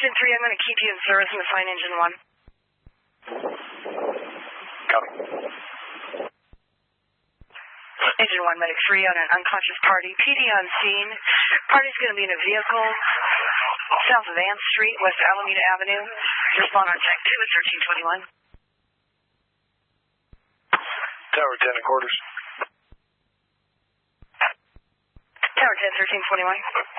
Engine 3, I'm going to keep you in service and assign Engine 1. Copy. Engine 1, Medic 3 on an unconscious party. PD on scene. Party's going to be in a vehicle south of Ann Street, West Alameda Avenue. Respond on check 2 at 1321. Tower 10 at quarters. Tower 10, 1321.